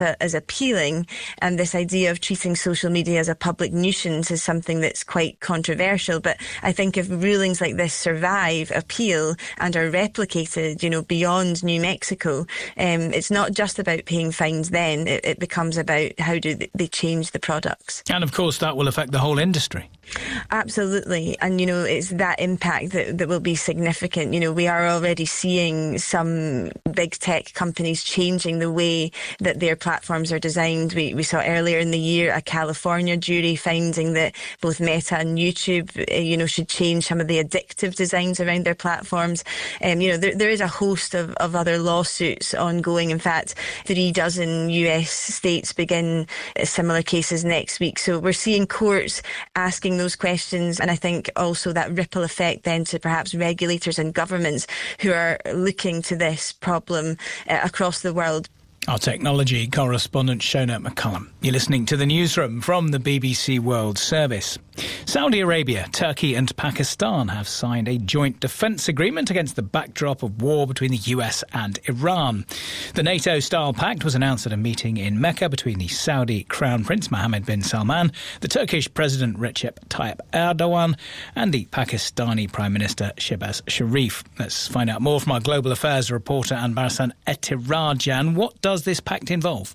as appealing, and this idea of treating social media as a public nuisance is something that's quite controversial. But I think if rulings like this survive appeal and are replicated, beyond New Mexico, it's not just about paying fines then. It becomes about how do they change the products. And of course that will affect the whole industry. Absolutely. And, it's that impact that will be significant. We are already seeing some big tech companies changing the way that their platforms are designed. We saw earlier in the year a California jury finding that both Meta and YouTube, should change some of the addictive designs around their platforms. There is a host of other lawsuits ongoing. In fact, 36 US states begin similar cases next week. So we're seeing courts asking those questions, and I think also that ripple effect then to perhaps regulators and governments who are looking to this problem across the world. Our technology correspondent Shona McCullum. You're listening to the Newsroom from the BBC World Service. Saudi Arabia, Turkey and Pakistan have signed a joint defence agreement against the backdrop of war between the US and Iran. The NATO-style pact was announced at a meeting in Mecca between the Saudi Crown Prince Mohammed bin Salman, the Turkish President Recep Tayyip Erdogan and the Pakistani Prime Minister Shehbaz Sharif. Let's find out more from our Global Affairs reporter Anbarasan Etirajan. What does this pact involve?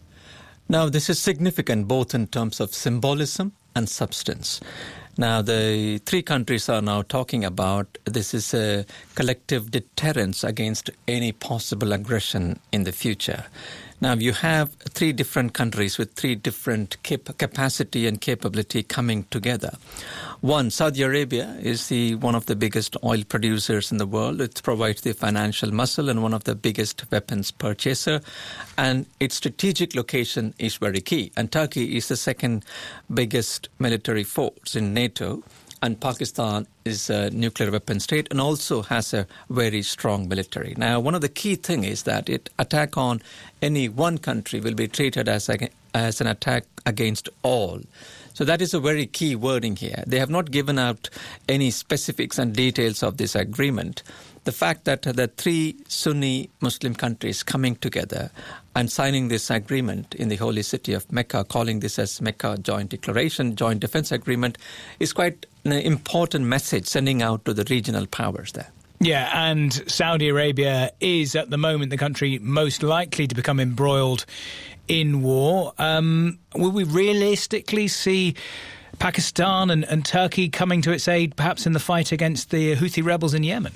Now, this is significant both in terms of symbolism and substance. Now, the three countries are now talking about this is a collective deterrence against any possible aggression in the future. Now, you have three different countries with three different capacity and capability coming together. One, Saudi Arabia is one of the biggest oil producers in the world. It provides the financial muscle and one of the biggest weapons purchaser. And its strategic location is very key. And Turkey is the second biggest military force in NATO. And Pakistan is a nuclear weapon state and also has a very strong military. Now, one of the key things is that attack on any one country will be treated as an attack against all. So that is a very key wording here. They have not given out any specifics and details of this agreement. The fact that the three Sunni Muslim countries coming together and signing this agreement in the holy city of Mecca, calling this as Mecca Joint Declaration, Joint Defence Agreement, is quite an important message sending out to the regional powers there. Yeah, and Saudi Arabia is at the moment the country most likely to become embroiled in war. Will we realistically see Pakistan and Turkey coming to its aid perhaps in the fight against the Houthi rebels in Yemen?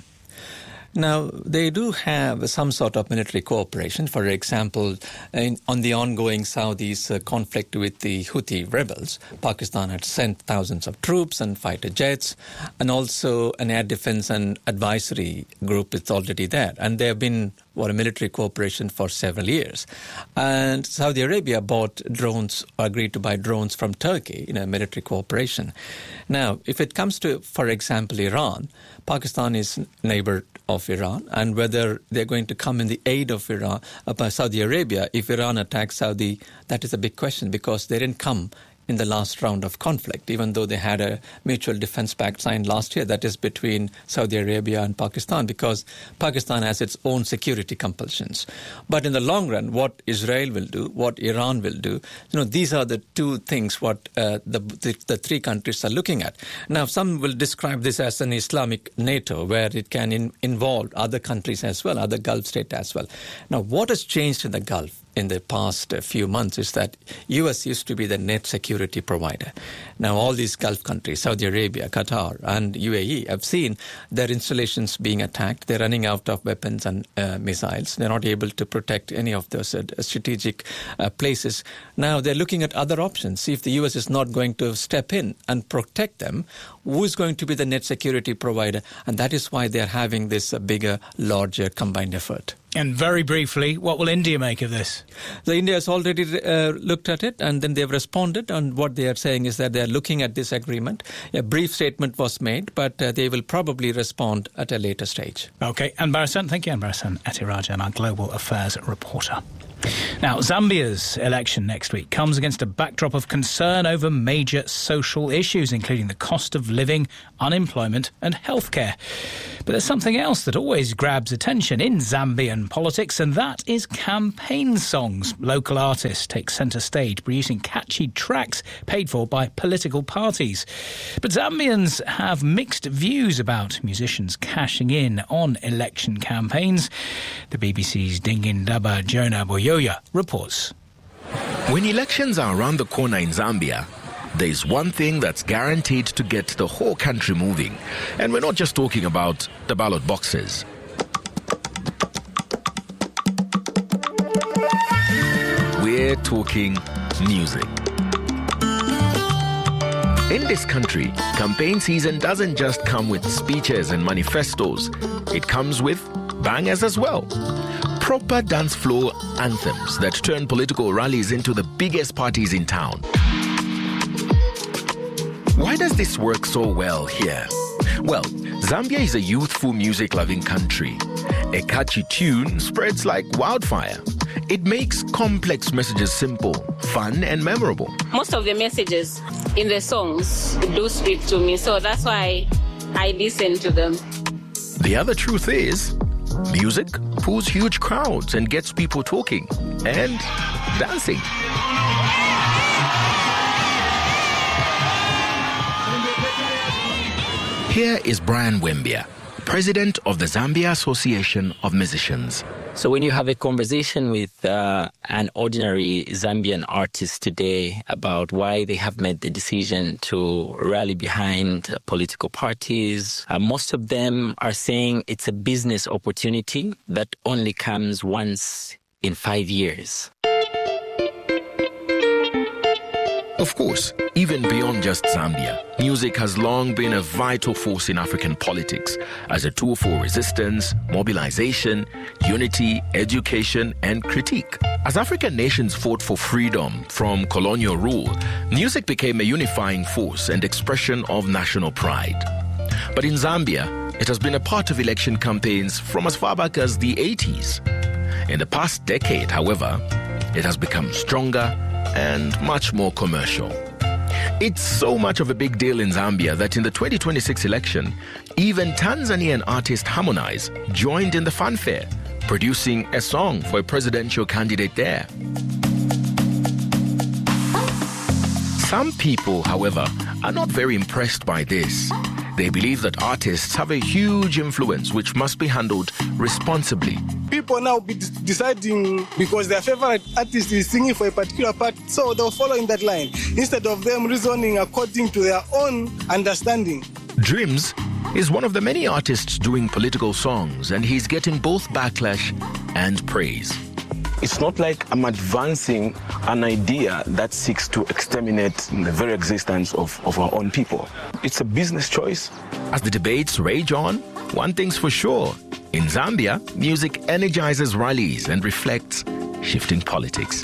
Now, they do have some sort of military cooperation. For example, on the ongoing Saudi's conflict with the Houthi rebels, Pakistan had sent thousands of troops and fighter jets, and also an air defense and advisory group is already there. And they have been a military cooperation for several years. And Saudi Arabia bought drones, or agreed to buy drones from Turkey in a military cooperation. Now, if it comes to, for example, Iran, Pakistan is neighbor of Iran, and whether they're going to come in the aid of Iran, Saudi Arabia, if Iran attacks Saudi, that is a big question because they didn't come in the last round of conflict, even though they had a mutual defense pact signed last year that is between Saudi Arabia and Pakistan, because Pakistan has its own security compulsions. But in the long run, what Israel will do, what Iran will do, these are the two things what the three countries are looking at. Now, some will describe this as an Islamic NATO, where it can involve other countries as well, other Gulf states as well. Now, what has changed in the Gulf in the past few months is that US used to be the net security provider. Now all these Gulf countries, Saudi Arabia, Qatar and UAE, have seen their installations being attacked. They're running out of weapons and missiles. They're not able to protect any of those strategic places. Now they're looking at other options. See if the US is not going to step in and protect them, who is going to be the net security provider? And that is why they're having this bigger, larger combined effort. And very briefly, what will India make of this? So India has already looked at it, and then they've responded. And what they are saying is that they're looking at this agreement. A brief statement was made, but they will probably respond at a later stage. OK, Anbarasan, thank you, Anbarasan Etirajan, our Global Affairs reporter. Now, Zambia's election next week comes against a backdrop of concern over major social issues, including the cost of living, unemployment and healthcare. But there's something else that always grabs attention in Zambian politics, and that is campaign songs. Local artists take centre stage, producing catchy tracks paid for by political parties. But Zambians have mixed views about musicians cashing in on election campaigns. The BBC's Dingindaba Jonah Boyoya reports. When elections are around the corner in Zambia, there's one thing that's guaranteed to get the whole country moving. And we're not just talking about the ballot boxes. We're talking music. In this country, campaign season doesn't just come with speeches and manifestos. It comes with bangers as well. Proper dance floor anthems that turn political rallies into the biggest parties in town. Why does this work so well here? Well, Zambia is a youthful, music-loving country. A catchy tune spreads like wildfire. It makes complex messages simple, fun and memorable. Most of the messages in the songs do speak to me, so that's why I listen to them. The other truth is, music pulls huge crowds and gets people talking and dancing. Here is Brian Wembia, president of the Zambia Association of Musicians. So when you have a conversation with an ordinary Zambian artist today about why they have made the decision to rally behind political parties, most of them are saying it's a business opportunity that only comes once in 5 years. Of course, even beyond just Zambia, music has long been a vital force in African politics as a tool for resistance, mobilization, unity, education, and critique. As African nations fought for freedom from colonial rule, music became a unifying force and expression of national pride. But in Zambia, it has been a part of election campaigns from as far back as the 80s. In the past decade, however, it has become stronger and much more commercial. It's so much of a big deal in Zambia that in the 2026 election, even Tanzanian artist Harmonize joined in the fanfare, producing a song for a presidential candidate there. Some people, however, are not very impressed by this. They believe that artists have a huge influence which must be handled responsibly. People now be deciding because their favorite artist is singing for a particular part, so they'll follow in that line instead of them reasoning according to their own understanding. Dreams is one of the many artists doing political songs, and he's getting both backlash and praise. It's not like I'm advancing an idea that seeks to exterminate the very existence of our own people. It's a business choice. As the debates rage on, one thing's for sure. In Zambia, music energizes rallies and reflects shifting politics.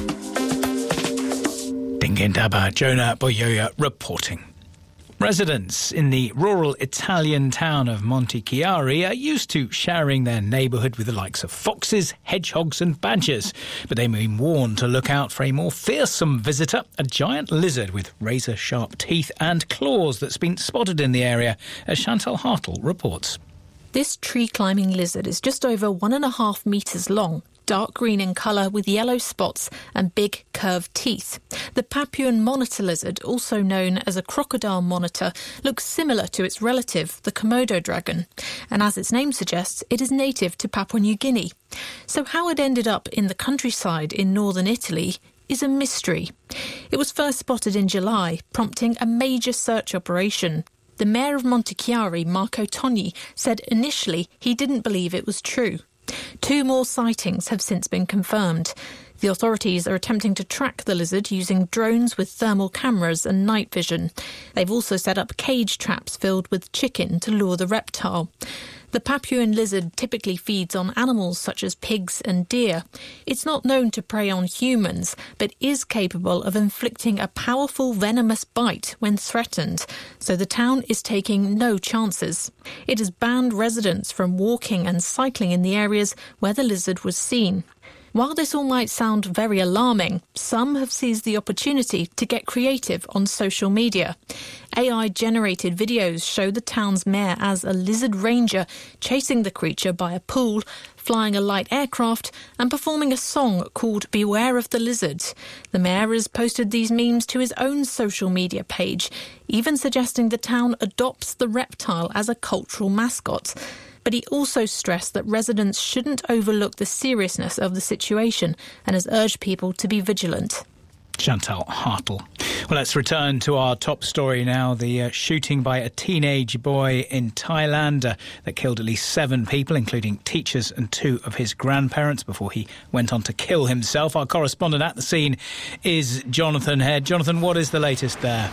Dingindaba Jonah Boyoya reporting. Residents in the rural Italian town of Montichiari are used to showering their neighbourhood with the likes of foxes, hedgehogs and badgers. But they've been warned to look out for a more fearsome visitor, a giant lizard with razor-sharp teeth and claws that's been spotted in the area, as Chantal Hartle reports. This tree-climbing lizard is just over 1.5 metres long, dark green in colour with yellow spots and big curved teeth. The Papuan monitor lizard, also known as a crocodile monitor, looks similar to its relative, the Komodo dragon. And as its name suggests, it is native to Papua New Guinea. So how it ended up in the countryside in northern Italy is a mystery. It was first spotted in July, prompting a major search operation. The mayor of Montichiari, Marco Togni, said initially he didn't believe it was true. 2 more sightings have since been confirmed. The authorities are attempting to track the lizard using drones with thermal cameras and night vision. They've also set up cage traps filled with chicken to lure the reptile. The Papuan lizard typically feeds on animals such as pigs and deer. It's not known to prey on humans, but is capable of inflicting a powerful venomous bite when threatened, so the town is taking no chances. It has banned residents from walking and cycling in the areas where the lizard was seen. While this all might sound very alarming, some have seized the opportunity to get creative on social media. AI-generated videos show the town's mayor as a lizard ranger chasing the creature by a pool, flying a light aircraft and performing a song called Beware of the Lizard. The mayor has posted these memes to his own social media page, even suggesting the town adopts the reptile as a cultural mascot. But he also stressed that residents shouldn't overlook the seriousness of the situation and has urged people to be vigilant. Chantal Hartle. Well, let's return to our top story now. The shooting by a teenage boy in Thailand that killed at least 7 people, including teachers and 2 of his grandparents, before he went on to kill himself. Our correspondent at the scene is Jonathan Head. Jonathan, what is the latest there?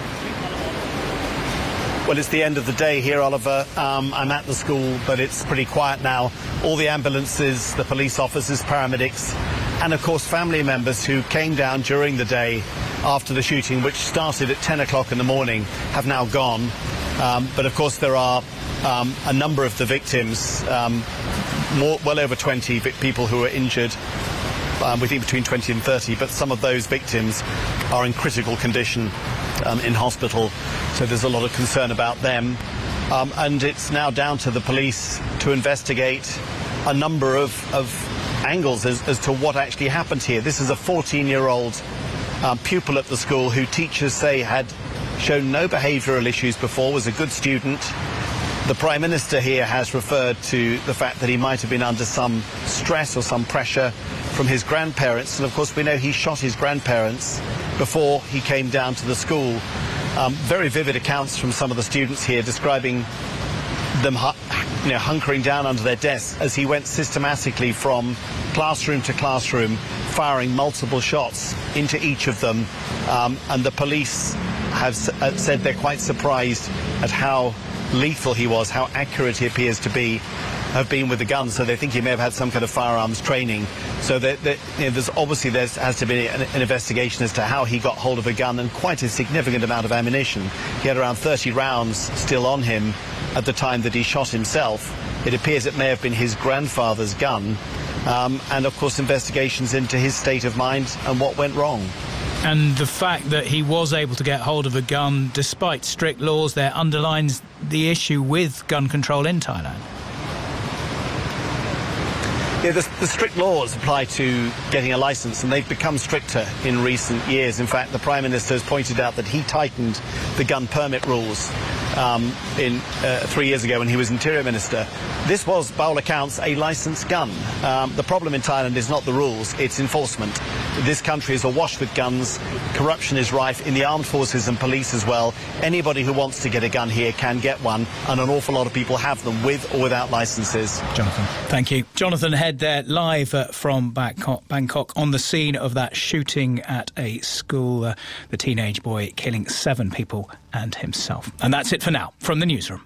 Well, it's the end of the day here, Oliver. I'm at the school, but it's pretty quiet now. All the ambulances, the police officers, paramedics, and of course family members who came down during the day after the shooting, which started at 10 o'clock in the morning, have now gone. But of course there are a number of the victims, well over 20 people who were injured. We think between 20 and 30, but some of those victims are in critical condition in hospital, so there's a lot of concern about them. And it's now down to the police to investigate a number of angles as to what actually happened here. This is a 14-year-old pupil at the school who teachers say had shown no behavioural issues before, was a good student. The Prime Minister here has referred to the fact that he might have been under some stress or some pressure from his grandparents, and of course we know he shot his grandparents before he came down to the school. Very vivid accounts from some of the students here describing them hunkering down under their desks as he went systematically from classroom to classroom, firing multiple shots into each of them. And the police have said they're quite surprised at how lethal he was, how accurate he appears to have been with the gun, so they think he may have had some kind of firearms training. So there's obviously has to be an investigation as to how he got hold of a gun and quite a significant amount of ammunition. He had around 30 rounds still on him at the time that he shot himself. It appears it may have been his grandfather's gun, and of course investigations into his state of mind and what went wrong. And the fact that he was able to get hold of a gun despite strict laws there underlines the issue with gun control in Thailand. Yeah, the strict laws apply to getting a licence, and they've become stricter in recent years. In fact, the Prime Minister has pointed out that he tightened the gun permit rules 3 years ago when he was Interior Minister. This was, by all accounts, a licensed gun. The problem in Thailand is not the rules, it's enforcement. This country is awash with guns. Corruption is rife in the armed forces and police as well. Anybody who wants to get a gun here can get one, and an awful lot of people have them with or without licences. Jonathan, thank you. Jonathan Head there, live from Bangkok on the scene of that shooting at a school, the teenage boy killing 7 people and himself. And that's it for now from the newsroom.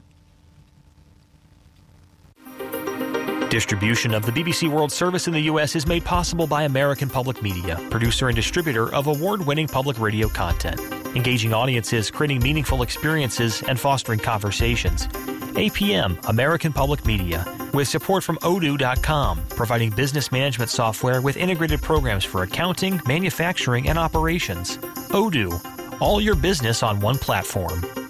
Distribution of the BBC World Service in the U.S. is made possible by American Public Media, producer and distributor of award-winning public radio content, engaging audiences, creating meaningful experiences, and fostering conversations. APM, American Public Media, with support from Odoo.com, providing business management software with integrated programs for accounting, manufacturing, and operations. Odoo, all your business on one platform.